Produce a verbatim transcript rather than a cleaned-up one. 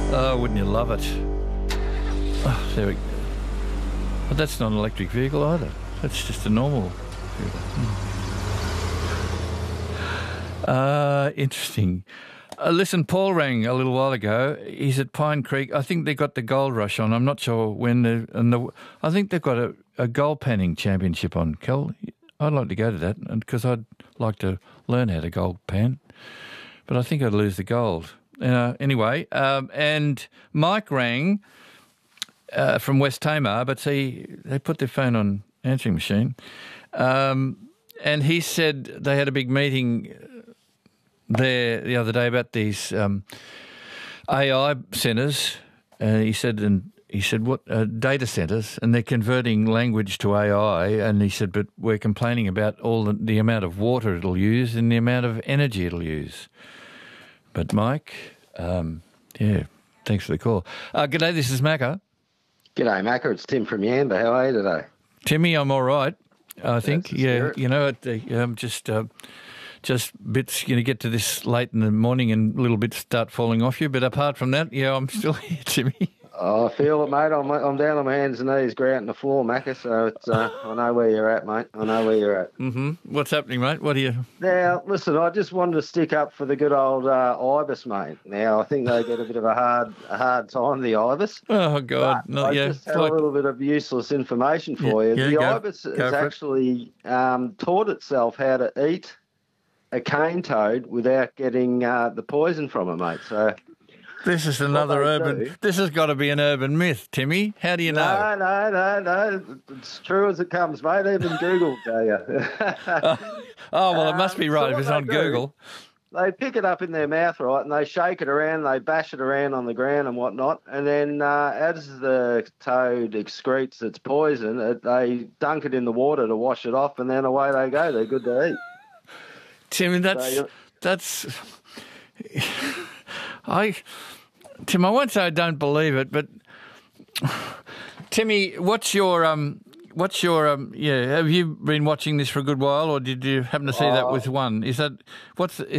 Oh, wouldn't you love it? Oh, there we go. But that's not an electric vehicle either. That's just a normal vehicle. Hmm. Uh, interesting. Uh, listen, Paul rang a little while ago. He's at Pine Creek. I think they got the gold rush on. I'm not sure when. The, and the, I think they've got a, a gold panning championship on, Kel. I'd like to go to that because I'd like to learn how to gold pan. But I think I'd lose the gold. Uh, anyway, um, and Mike rang uh, from West Tamar, but see, they put their phone on answering machine. Um, and he said they had a big meeting there the other day about these um, A I centres. Uh, he said, and he said, what uh, data centres, and they're converting language to A I. And he said, but we're complaining about all the, the amount of water it'll use and the amount of energy it'll use. But Mike, um, yeah, thanks for the call. Uh, g'day, this is Macca. G'day, Macca. It's Tim from Yamba. How are you today? Timmy, I'm all right. I think, yeah, you know, I'm um, just uh, just bits. You know, get to this late in the morning and little bits start falling off you. But apart from that, yeah, I'm still here, Timmy. Oh, I feel it, mate. I'm I'm down on my hands and knees, grouting the floor, Macca. So it's uh, I know where you're at, mate. I know where you're at. Mm-hmm. What's happening, mate? What are you? Now, listen, I just wanted to stick up for the good old uh, Ibis, mate. Now, I think they get a bit of a hard a hard time, the Ibis. Oh God, but no, I yeah. just have like... a little bit of useless information for yeah, you. yeah, the go, Ibis go has actually um, taught itself how to eat a cane toad without getting uh, the poison from it, mate. So. This is another urban... do. This has got to be an urban myth, Timmy. How do you know? No, no, no, no. It's true as it comes, mate. Even Google will tell you. uh, oh, well, it must be right um, so if it's on do, Google. They pick it up in their mouth, right, and they shake it around, they bash it around on the ground and whatnot, and then uh, as the toad excretes its poison, it, they dunk it in the water to wash it off, and then away they go. They're good to eat. Timmy, that's... So that's... I, Tim, I won't say I don't believe it, but Timmy, what's your um, what's your um, yeah? Have you been watching this for a good while, or did you happen to see oh. that with one? Is that what's